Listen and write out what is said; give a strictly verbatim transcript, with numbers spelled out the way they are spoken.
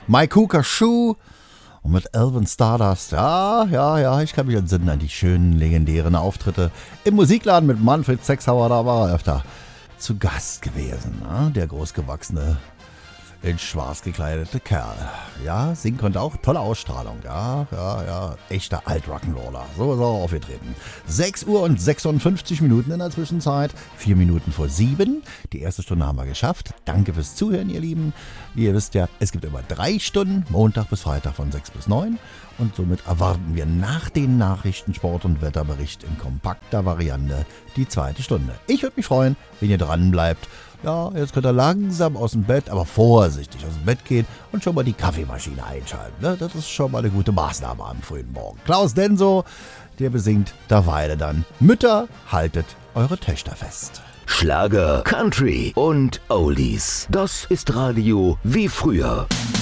My Cooker Shoe und mit Elvin Stardust. Ja, ja, ja, ich kann mich entsinnen an die schönen, legendären Auftritte im Musikladen mit Manfred Sechshauer. Da war er öfter zu Gast gewesen, ne? Der großgewachsene, in schwarz gekleidete Kerl. Ja, singen konnte auch. Tolle Ausstrahlung. Ja, ja, ja. Echter Alt-Rock'n'Roller. So ist er auch aufgetreten. sechs Uhr und sechsundfünfzig Minuten in der Zwischenzeit. Vier Minuten vor sieben. Die erste Stunde haben wir geschafft. Danke fürs Zuhören, ihr Lieben. Wie ihr wisst ja, es gibt immer drei Stunden. Montag bis Freitag von sechs bis neun. Und somit erwarten wir nach den Nachrichten, Sport- und Wetterbericht in kompakter Variante die zweite Stunde. Ich würde mich freuen, wenn ihr dran bleibt. Ja, jetzt könnt ihr langsam aus dem Bett, aber vorsichtig aus dem Bett gehen und schon mal die Kaffeemaschine einschalten. Ne? Das ist schon mal eine gute Maßnahme am frühen Morgen. Klaus Denso, der besingt derweil dann: Mütter, haltet eure Töchter fest. Schlager, Country und Oldies. Das ist Radio wie früher.